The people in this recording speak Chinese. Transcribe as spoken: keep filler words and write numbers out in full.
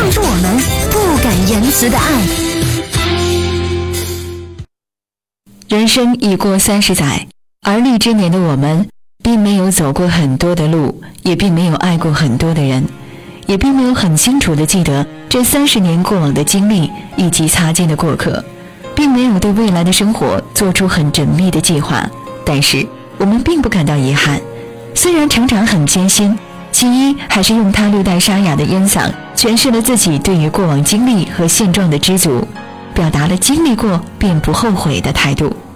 是我们不敢言辞的爱。 人生已过三十载，而立之年的我们并没有走过很多的路，也并没有爱过很多的人，也并没有很清楚地记得这三十年过往的经历以及擦肩的过客，并没有对未来的生活做出很缜密的计划。但是我们并不感到遗憾，虽然成长很艰辛，其一还是用他略带沙哑的烟嗓诠释了自己对于过往经历和现状的知足，表达了经历过便不后悔的态度。